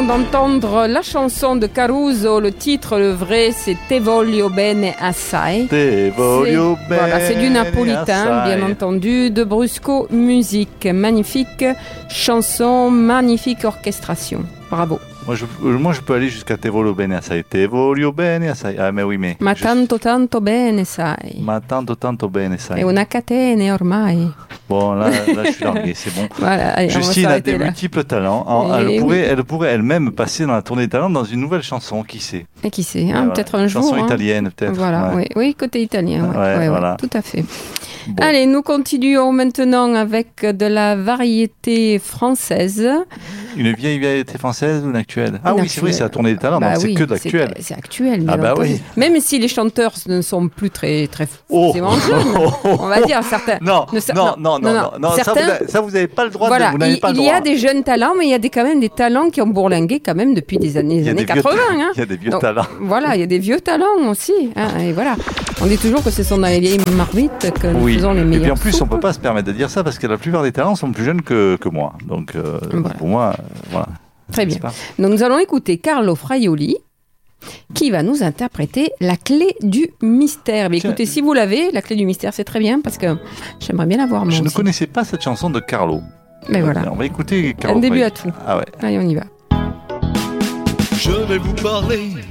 d'entendre la chanson de Caruso, le titre, le vrai, c'est Te voglio bene assai. Te voglio bene. Voilà, c'est du napolitain, assai. bien entendu, de Brusco Musique. Magnifique chanson, magnifique orchestration. Bravo. Moi, je peux aller jusqu'à Te voglio bene assai. Te voglio bene assai. Ah, mais oui, mais. Ma tanto tanto bene sai. Ma tanto bene sai. E una catena ormai. Bon, là, je suis largué, c'est bon. Voilà, allez, Justine a des multiples talents. Elle pourrait elle-même passer dans la tournée des talents dans une nouvelle chanson, qui sait. Et qui sait, hein, peut-être un jour. Chanson italienne, peut-être. Voilà, ouais. oui, côté italien. Ouais, voilà. tout à fait. Bon. Allez, nous continuons maintenant avec de la variété française. Une vieille variété française ou une actuelle? Ah oui, c'est vrai, c'est la tournée des talents, donc c'est que de l'actuel. C'est actuel, ah bah oui. Même si les chanteurs ne sont plus très forcément jeunes, on va dire certains. Non, certains, ça vous n'avez pas le droit. Voilà, vous n'avez pas le droit. Il y a des jeunes talents, mais il y a quand même des talents qui ont bourlingué quand même depuis des années 80. Il y a des vieux talents. Voilà, il y a des vieux talents aussi. Hein, et voilà, on dit toujours que ce sont dans les vieilles marmites que nous faisons les meilleurs. Et puis en plus, soupes. on peut pas se permettre de dire ça parce que la plupart des talents sont plus jeunes que moi. Donc voilà. Pour moi, voilà. Très bien. Donc nous allons écouter Carlo Fraioli qui va nous interpréter La clé du mystère. Mais écoutez, si vous l'avez, La clé du mystère, c'est très bien parce que j'aimerais bien l'avoir moi Je aussi. ne connaissais pas cette chanson de Carlo. Mais voilà. On va écouter Carlo. Un début à tout. Ah ouais. Allez, on y va. Je vais vous parler